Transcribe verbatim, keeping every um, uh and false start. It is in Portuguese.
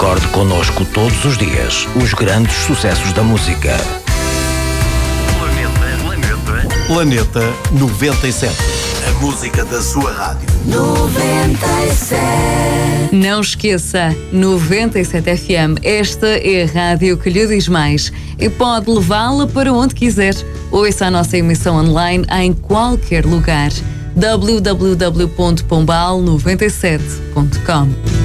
Recorde connosco todos os dias os grandes sucessos da música. Planeta noventa e sete. A música da sua rádio. noventa e sete. Não esqueça, noventa e sete F M. Esta é a rádio que lhe diz mais e pode levá-la para onde quiser. Ouça a nossa emissão online em qualquer lugar. w w w ponto pombal noventa e sete ponto com